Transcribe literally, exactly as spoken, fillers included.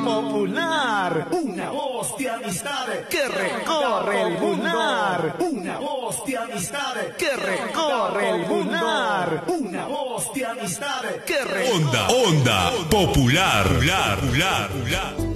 Popular, una voz de amistad que recorre el lunar. Una voz de amistad que recorre el lunar. Una voz de amistad que recorre. Onda, onda, popular, popular, popular.